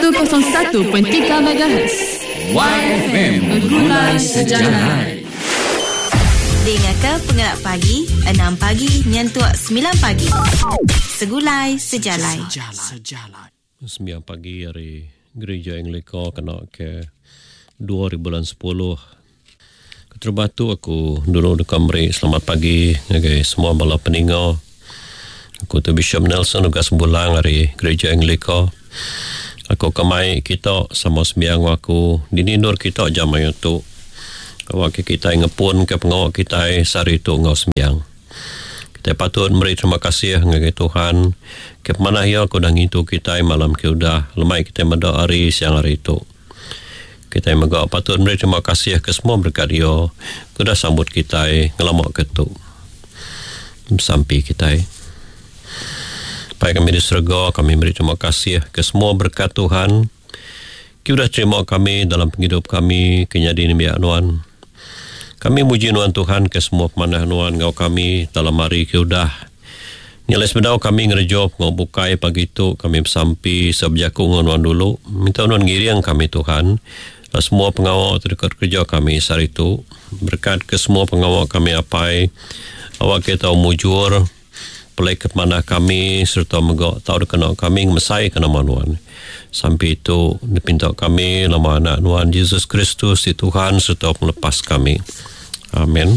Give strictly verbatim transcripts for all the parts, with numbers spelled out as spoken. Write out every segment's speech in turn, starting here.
kosong satu perpuluhan tiga megahertz. Y F M Bergulai Sejalan. Dengarkan Pengerak Pagi enam pagi nyentuh sembilan pagi. Segulai Sejalan. sembilan pagi hari Gereja Anglika kena ke dua ribu sepuluh. Keterbatu aku dulu dekat meri. Selamat pagi okay, semua bala peninga. Aku tu Bishop Nelson juga sembulang hari Gereja Anglika. Aku kemai kita sama sembiang aku dinindur kita jam ayo tu. Awak kita ngepun ke pengawak kita sari tu ngau sembiang. Kita patut beri terima kasih ngai Tuhan. Ke mana ya aku dah ngitu kita malam ke udah lemai kita meda hari siang hari itu. Kita megak patut beri terima kasih ke semua berkat dia. Kuda sambut kita ngelamak ke tu. Sampai kita. Baik kami di surga, kami beri terima kasih ke semua berkat Tuhan. Kita terima kami dalam penghidup kami kenyadi ni biak nuan. Kami muji nuan Tuhan ke semua pemanah nuan ngau kami dalam hari keudah. Nilai sebedau kami ngerejop ngau bukai pagi tu kami sampai sebjaku ngau nuan dulu. Minta nuan ngiring kami Tuhan. Dan semua pengawal terdekat kerja kami saat itu. Berkat ke semua pengawal kami apai. Awak kita mujur. Pelai ke pemanah kami serta megak tahu dekat kami mesai ke nama nuan. Sampai itu dipinta kami nama anak nuan Yesus Kristus di Tuhan serta melepas kami. Amin.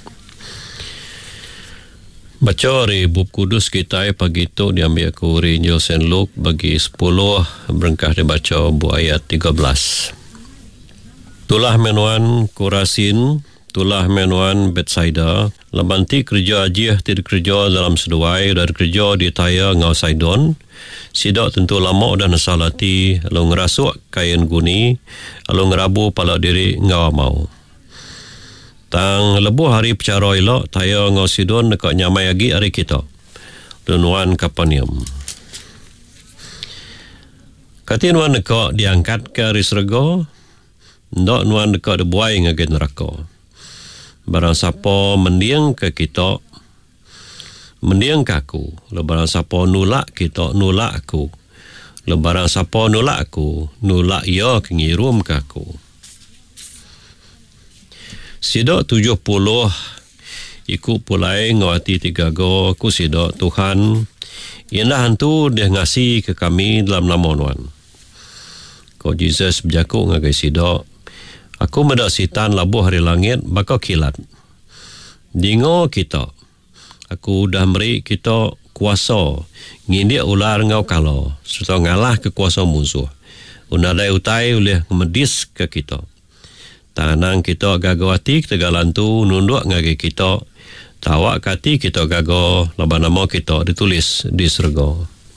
Baca dari bab kudus kita pagi itu diambil aku dari Injil Saint Luke bagi sepuluh berengkah dibaca bu ayat tiga belas. Tulah menuan Korasin, tulah menuan Bethsaida, labanti kerja ajih tidak kerja dalam seduai dan kerja di Taya ngau Sidon. Sidak tentu lama dan salati, lalu ngerasuk kain guni, lalu ngerabu pala diri ngau mau. Tang lebuh hari pecara elok, Taya ngau Sidon dekat nyamai lagi hari kita. Nuan Kapanium. Kati nuan dekat diangkat ke hari serga, ndak nuan dekat dibuai ngagin neraka. Barang siapa mendiang ke kita, mendiang ke aku. Lebarang siapa nulak kita, nulak aku. Lebarang siapa nulak aku, nulak ia kengirum ke aku. Sidak tujuh puluh ikut pulai ngawati tiga go aku sidak Tuhan. Ialah hantu dia ngasih ke kami dalam nama nuan. Kau Jesus berjaku ngagai sidak. Aku medak sitan labuh hari langit bakal kilat. Dingo kita. Aku dah beri kita kuasa ngindik ular ngau kalau serta ngalah ke kuasa musuh. Unadai utai oleh medis ke kita. Tanang kita gagawati kita galantu nunduk ngagi kita. Tawak kati kita gago laban nama kita ditulis di surga.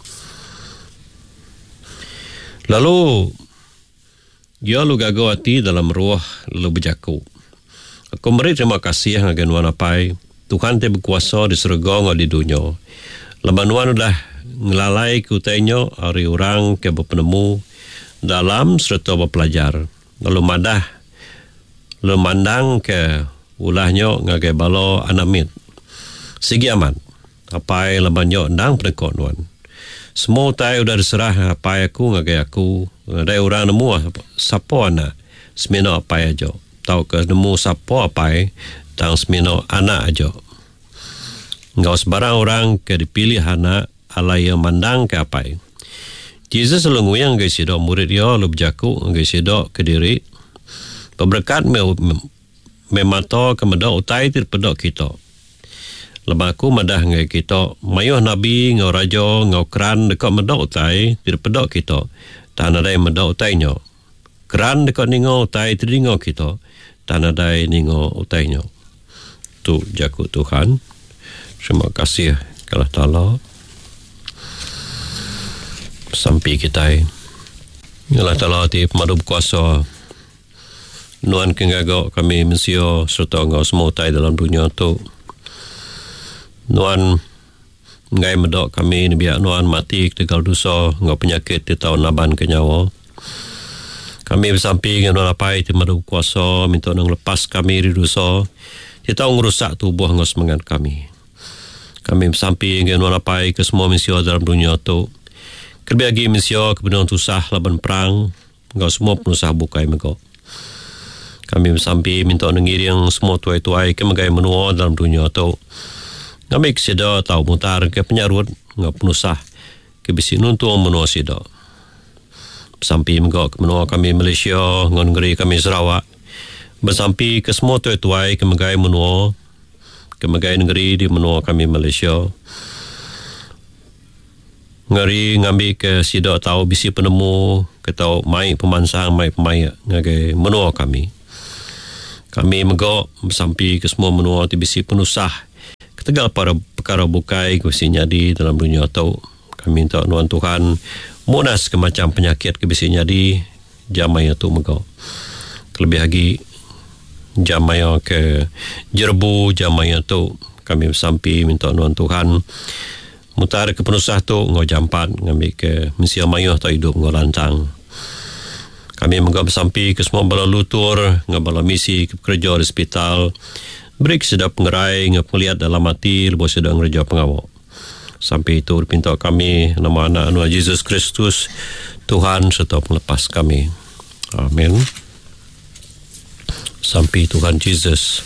Lalu dia lu gagawati dalam ruah lu berjaku. Aku beri terima kasih ngagi nuan apai. Tuhan te berkuasa di surga ngau di dunia. Laban nuan dah ngelalai kutainya hari orang ke berpenemu dalam serta berpelajar. Lalu madah lalu mandang ke ulahnya ngagai balo anamit. Segi aman. Apai labannya ndang penekot nuan. Semua utai udah diserah apai aku ngagai aku. Ada orang nemu siapa anak semina apai aja. Tahu ke nemu siapa apai tang semina anak aja. Engkau sebarang orang ke dipilih anak ala yang mandang ke apai. Jesus selalu nguyang ke sidok murid dia lu berjaku ke sidok ke diri. Berberkat me, me mata ke medak utai tir pedok kita. Lepas aku madah ngai kita, mayuh nabi ngau raja ngau keran dekat medak utai tir pedok kita. Tanah dai medak utainya. Keran dekat ningo utai tir ningo kita. Tanah dai ningo utainya. Tu jaku Tuhan. Terima kasih kepada Allah. Sampai kita. Allah Ta'ala di pemadub kuasa. Nuan kengagak kami mensio serta ngau semua utai dalam dunia tu. Nuan ngai medok kami ni biak nuan mati ketegal dosa ngau penyakit di tahun naban ke nyawa. Kami bersampi dengan nuan apai di madub kuasa minta nang lepas kami dari dosa. Dia tahu ngerusak tubuh ngau semangat kami. Kami bersampi dengan nuan apai ke semua mensio dalam dunia tu. Kerbi lagi Malaysia kebenaran tusah laban perang, ngau semua penusah bukai mego. Kami sampai minta nengiring semua tuai-tuai ke megai menua dalam dunia tu. Ngamik sida tahu mutar ke penyarut ngau penusah ke bisi nuntung menua sida. Sampai mego ke menua kami Malaysia, ngau negeri kami Sarawak. Bersampai ke semua tuai-tuai ke megai menua, ke megai negeri di menua kami Malaysia. Ngari ngambil ke sida tahu bisi penemu, ke tahu mai pemansang, mai pemaya ngagai menua kami. Kami megok bersampai ke semua menua di bisi penusah. Ketegal para perkara bukai ke bisi nyadi dalam dunia tahu. Kami minta nuan Tuhan munas ke macam penyakit ke bisi nyadi jamaya tu megok. Terlebih lagi jamaya ke jerbu jamaya tu kami bersampai minta nuan Tuhan mutar ke penusah tu ngau jampat ngambil ke Malaysia mayuh tak hidup ngau lantang. Kami menggap bersampai ke semua bala lutur ngau bala misi ke kerja di hospital beri sedap pengerai ngau pengeliat dalam hati lepas sedang kerja pengawak. Sampai itu pinta kami nama anak anu Yesus Kristus Tuhan serta pelepas kami. Amin. Sampai Tuhan Yesus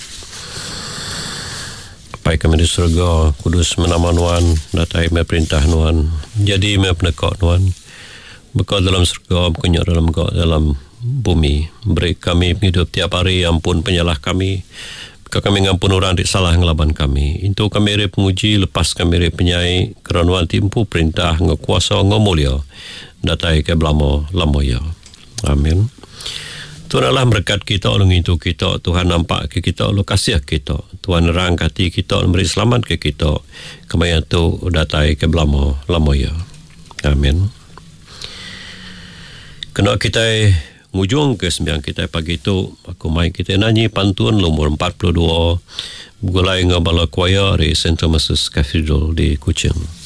pai kami di surga kudus menama nuan datai me perintah nuan jadi me penekak nuan bekal dalam surga menyak dalam bekal dalam bumi beri kami hidup tiap hari ampun penyalah kami bekal kami ngampun orang dik salah ngelaban kami itu kami rep penguji lepas kami rep penyai kerana nuan timpu perintah ngekuasa ngomulia datai ke belamo lamoya. Amin. Tuhan Allah berkat kita, oleh itu kita, Tuhan nampak ke kita, oleh kasih kita. Tuhan rangkati kita, memberi selamat ke kita. Kemaya tu datai ke belamo, lamoya. Amin. Kena kita ngujung ke sembiang kita pagi tu, aku mai kita nyanyi pantun nomor empat puluh dua, gulai ngabala kuaya di Saint Thomas Cathedral di Kuching.